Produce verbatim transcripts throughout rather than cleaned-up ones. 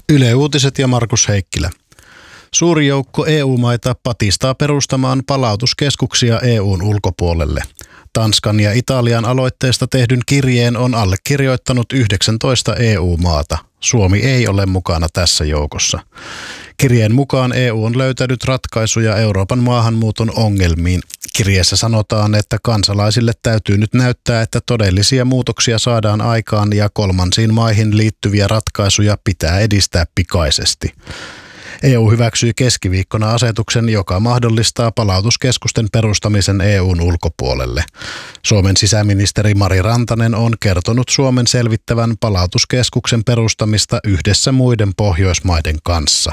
Yle Uutiset ja Markus Heikkilä. Suuri joukko E U-maita patistaa perustamaan palautuskeskuksia E U:n ulkopuolelle. Tanskan ja Italian aloitteesta tehdyn kirjeen on allekirjoittanut yhdeksäntoista E U-maata. Suomi ei ole mukana tässä joukossa. Kirjeen mukaan E U on löytänyt ratkaisuja Euroopan maahanmuuton ongelmiin. Kirjeessä sanotaan, että kansalaisille täytyy nyt näyttää, että todellisia muutoksia saadaan aikaan ja kolmansiin maihin liittyviä ratkaisuja pitää edistää pikaisesti. E U hyväksyi keskiviikkona asetuksen, joka mahdollistaa palautuskeskusten perustamisen E U:n ulkopuolelle. Suomen sisäministeri Mari Rantanen on kertonut Suomen selvittävän palautuskeskuksen perustamista yhdessä muiden Pohjoismaiden kanssa.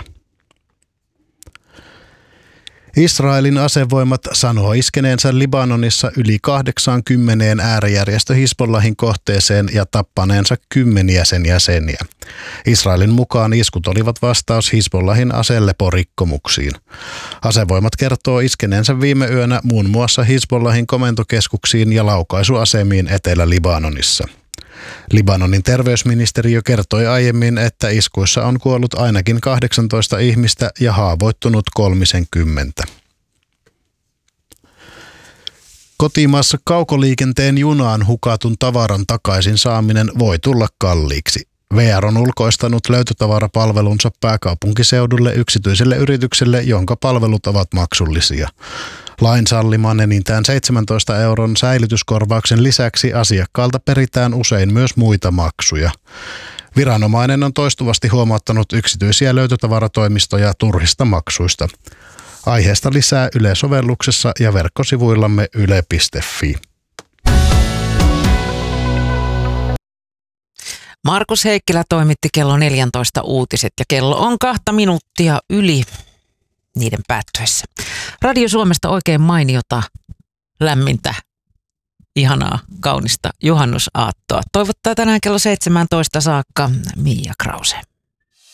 Israelin asevoimat sanoo iskeneensä Libanonissa yli kahdeksaankymmeneen äärijärjestö Hizbollahin kohteeseen ja tappaneensa kymmeniä sen jäseniä. Israelin mukaan iskut olivat vastaus Hizbollahin aseleporikkomuksiin. Asevoimat kertoo iskeneensä viime yönä muun muassa Hizbollahin komentokeskuksiin ja laukaisuasemiin Etelä-Libanonissa. Libanonin terveysministeriö kertoi aiemmin, että iskuissa on kuollut ainakin kahdeksantoista ihmistä ja haavoittunut kolmisenkymmentä. Kotimaassa kaukoliikenteen junaan hukatun tavaran takaisin saaminen voi tulla kalliiksi. V R on ulkoistanut löytötavarapalvelunsa pääkaupunkiseudulle yksityiselle yritykselle, jonka palvelut ovat maksullisia. Lain salliman enintään seitsemäntoista euron säilytyskorvauksen lisäksi asiakkaalta peritään usein myös muita maksuja. Viranomainen on toistuvasti huomauttanut yksityisiä löytötavaratoimistoja turhista maksuista. Aiheesta lisää Yle-sovelluksessa ja verkkosivuillamme yle piste fi. Markus Heikkilä toimitti kello neljätoista uutiset ja kello on kahta minuuttia yli niiden päättyessä. Radio Suomesta oikein mainiota, lämmintä, ihanaa, kaunista juhannusaattoa. Toivottaa tänään kello seitsemäntoista saakka Mia Krause.